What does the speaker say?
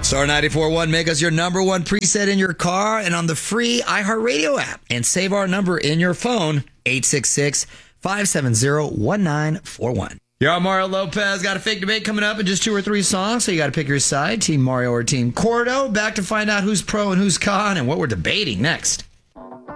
Star 94.1, make us your number one preset in your car and on the free iHeartRadio app. And save our number in your phone, 866-570-1941. You're on Mario Lopez. Got a fake debate coming up in just 2 or 3 songs, so you got to pick your side, Team Mario or Team Cordo. Back to find out who's pro and who's con and what we're debating next.